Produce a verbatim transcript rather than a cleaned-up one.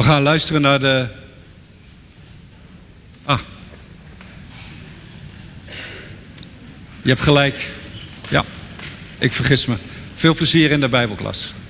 gaan luisteren naar de... Ah. Je hebt gelijk. Ja, ik vergis me. Veel plezier in de Bijbelklas.